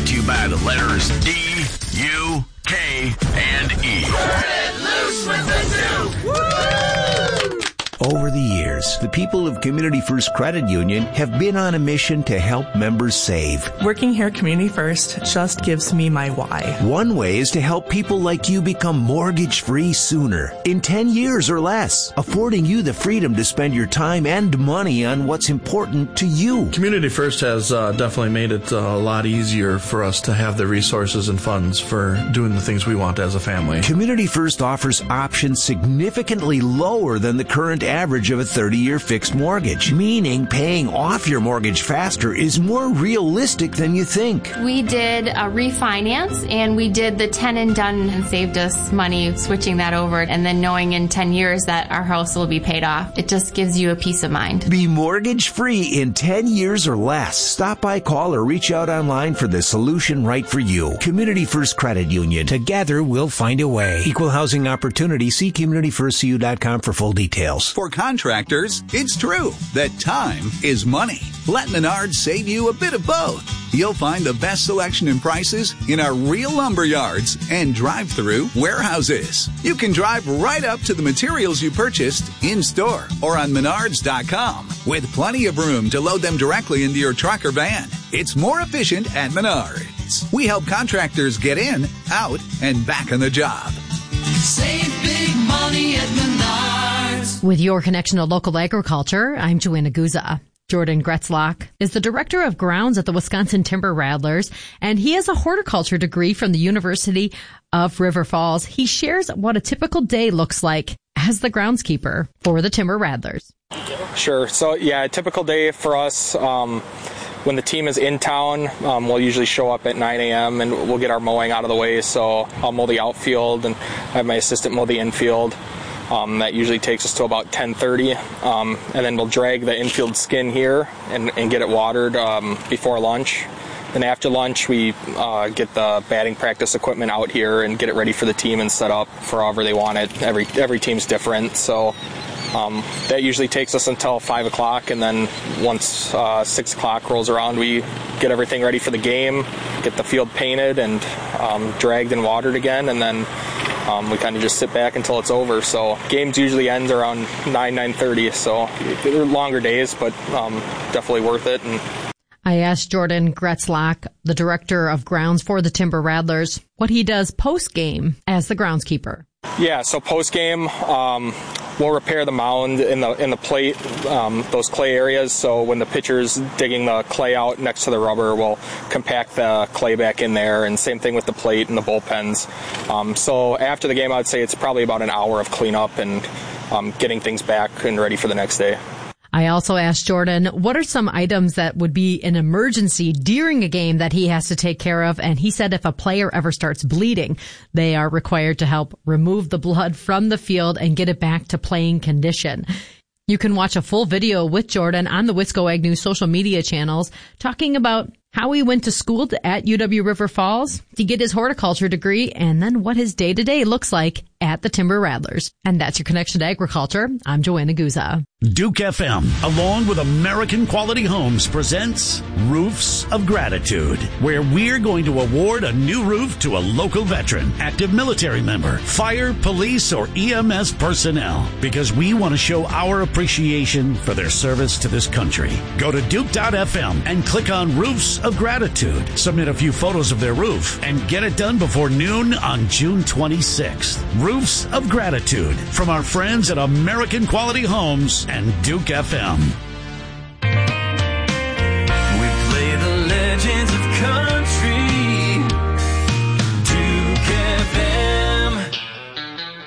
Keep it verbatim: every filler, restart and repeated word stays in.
to you by the letters D, U, K, and E. Turn it loose with the Duke! Woo! Over the years, the people of Community First Credit Union have been on a mission to help members save. Working here at Community First just gives me my why. One way is to help people like you become mortgage-free sooner, in ten years or less, affording you the freedom to spend your time and money on what's important to you. Community First has uh, definitely made it uh, a lot easier for us to have the resources and funds for doing the things we want as a family. Community First offers options significantly lower than the current average of a thirty-year fixed mortgage, meaning paying off your mortgage faster is more realistic than you think. We did a refinance, and we did the ten and done and saved us money switching that over, and then knowing in ten years that our house will be paid off. It just gives you a peace of mind. Be mortgage-free in ten years or less. Stop by, call, or reach out online for the solution right for you. Community First Credit Union. Together, we'll find a way. Equal housing opportunity. See community first c u dot com for full details. For contractors, it's true that time is money. Let Menards save you a bit of both. You'll find the best selection and prices in our real lumber yards and drive-through warehouses. You can drive right up to the materials you purchased in-store or on menards dot com with plenty of room to load them directly into your truck or van. It's more efficient at Menards. We help contractors get in, out, and back on the job. Save big money at Menards. With your connection to local agriculture, I'm Joanna Guza. Jordan Gretzlock is the director of grounds at the Wisconsin Timber Rattlers, and he has a horticulture degree from the University of River Falls. He shares what a typical day looks like as the groundskeeper for the Timber Rattlers. Sure. So, yeah, a typical day for us, um, when the team is in town, um, we'll usually show up at nine a.m. and we'll get our mowing out of the way. So I'll mow the outfield and have my assistant mow the infield. Um, that usually takes us to about ten thirty, um, and then we'll drag the infield skin here and, and get it watered um, before lunch. Then after lunch, we uh, get the batting practice equipment out here and get it ready for the team and set up for however they want it. Every every team's different, so um, that usually takes us until five o'clock, and then once uh, six o'clock rolls around, we get everything ready for the game, get the field painted and um, dragged and watered again, and then Um, we kind of just sit back until it's over. So games usually end around nine, nine thirty. So they're longer days, but um, definitely worth it. And I asked Jordan Gretzlock, the director of grounds for the Timber Rattlers, what he does post-game as the groundskeeper. Yeah, so post-game, um, we'll repair the mound in the in the plate, um, those clay areas. So when the pitcher's digging the clay out next to the rubber, we'll compact the clay back in there, and same thing with the plate and the bullpens. Um, so after the game, I would say it's probably about an hour of cleanup and um, getting things back and ready for the next day. I also asked Jordan, what are some items that would be an emergency during a game that he has to take care of? And he said if a player ever starts bleeding, they are required to help remove the blood from the field and get it back to playing condition. You can watch a full video with Jordan on the Wisco Ag News social media channels talking about how he went to school to, at U W River Falls to get his horticulture degree, and then what his day-to-day looks like at the Timber Rattlers. And that's your connection to agriculture. I'm Joanna Guza. Duke F M, along with American Quality Homes, presents Roofs of Gratitude, where we're going to award a new roof to a local veteran, active military member, fire, police, or E M S personnel, because we want to show our appreciation for their service to this country. Go to Duke dot F M and click on Roofs of Gratitude. Submit a few photos of their roof and get it done before noon on June twenty-sixth. Roofs of Gratitude from our friends at American Quality Homes and Duke F M.